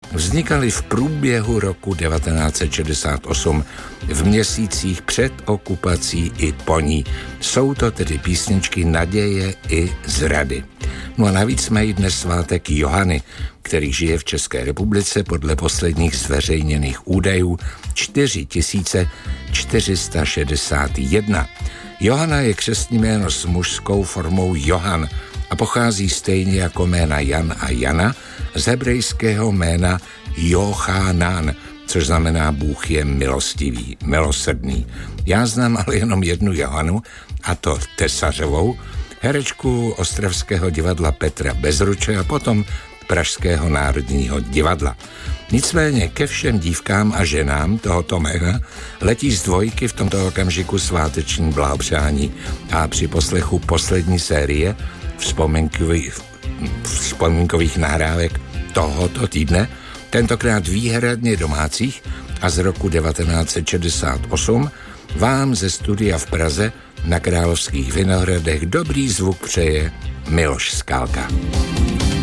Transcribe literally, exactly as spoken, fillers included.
vznikaly v průběhu roku devatenáct set šedesát osm v měsících před okupací i po ní. Jsou to tedy písničky naděje i zrady. No a navíc mají dnes svátek Johany, který žije v České republice podle posledních zveřejněných údajů čtyři tisíce čtyři sta šedesát jedna. Johana je křestní jméno s mužskou formou Johan a pochází stejně jako jména Jan a Jana z hebrejského jména Jochanan, což znamená Bůh je milostivý, milosrdný. Já znám ale jenom jednu Johanu, a to Tesařovou, herečku ostravského divadla Petra Bezruče a potom Pražského národního divadla. Nicméně ke všem dívkám a ženám tohoto jména letí z dvojky v tomto okamžiku sváteční blahopřání a při poslechu poslední série vzpomínkových, vzpomínkových nahrávek tohoto týdne, tentokrát výhradně domácích a z roku devatenáct set šedesát osm, vám ze studia v Praze na Královských Vinohradech dobrý zvuk přeje Miloš Skálka.